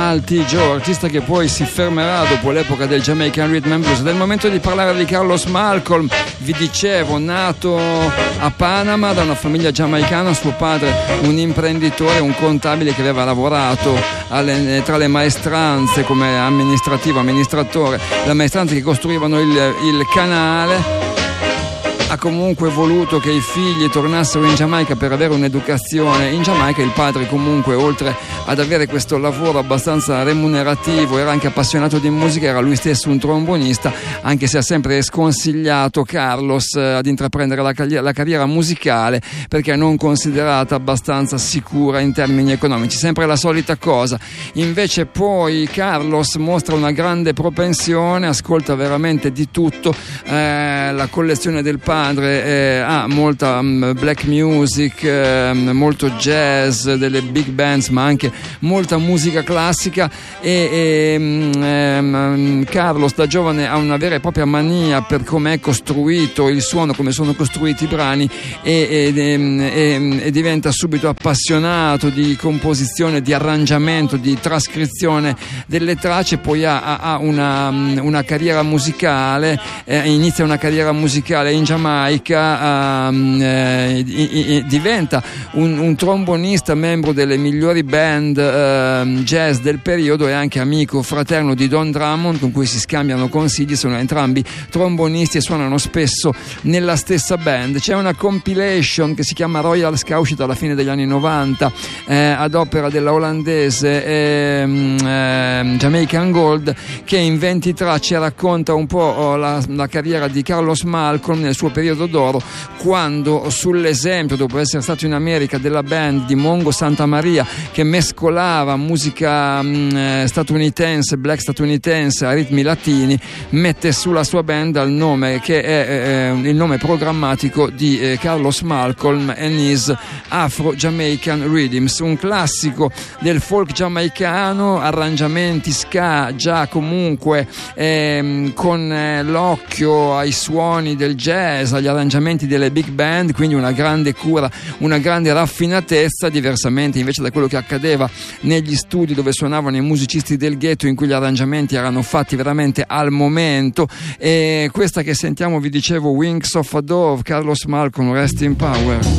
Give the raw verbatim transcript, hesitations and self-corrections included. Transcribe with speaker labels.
Speaker 1: Al T. Joe, artista che poi si fermerà dopo l'epoca del Jamaican Rhythm and Blues. Ed è il momento di parlare di Carlos Malcolm. Vi dicevo, nato a Panama da una famiglia giamaicana, suo padre un imprenditore, un contabile che aveva lavorato alle, tra le maestranze come amministrativo, amministratore, le maestranze che costruivano il, il canale. Ha comunque voluto che i figli tornassero in Giamaica per avere un'educazione in Giamaica. Il padre comunque, oltre ad avere questo lavoro abbastanza remunerativo, era anche appassionato di musica, era lui stesso un trombonista, anche se ha sempre sconsigliato Carlos ad intraprendere la, carriera, la carriera musicale perché non considerata abbastanza sicura in termini economici. Sempre la solita cosa. Invece poi Carlos mostra una grande propensione, ascolta veramente di tutto, eh, la collezione del padre Eh, ha molta um, black music, eh, molto jazz, delle big bands, ma anche molta musica classica e, e um, Carlos da giovane ha una vera e propria mania per come è costruito il suono, come sono costruiti i brani e, e, e, e diventa subito appassionato di composizione, di arrangiamento, di trascrizione delle tracce. Poi ha, ha una, una carriera musicale, eh, inizia una carriera musicale in Giamaica. Um, eh, i, i, diventa un, un trombonista, membro delle migliori band uh, jazz del periodo e anche amico fraterno di Don Drummond, con cui si scambiano consigli. Sono entrambi trombonisti e suonano spesso nella stessa band. C'è una compilation che si chiama Royal Ska, uscita alla fine degli anni novanta, eh, ad opera della olandese eh, eh, Jamaican Gold, che in venti tracce racconta un po' oh, la, la carriera di Carlos Malcolm nel suo periodo d'oro, quando sull'esempio, dopo essere stato in America, della band di Mongo Santa Maria che mescolava musica mh, statunitense, black statunitense a ritmi latini, mette sulla sua band il nome che è eh, il nome programmatico di eh, Carlos Malcolm and his Afro-Jamaican Rhythms, un classico del folk giamaicano, arrangiamenti ska già comunque eh, con eh, l'occhio ai suoni del jazz, agli arrangiamenti delle big band, quindi una grande cura, una grande raffinatezza, diversamente invece da quello che accadeva negli studi dove suonavano i musicisti del ghetto, in cui gli arrangiamenti erano fatti veramente al momento. E questa che sentiamo, vi dicevo, Wings of a Dove, Carlos Malcolm, Rest in Power.